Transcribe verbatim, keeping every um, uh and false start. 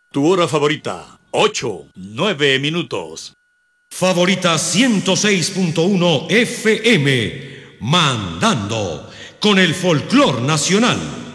Tu hora favorita, ocho, nueve minutos. Favorita ciento seis punto uno F M, mandando con el folclor nacional.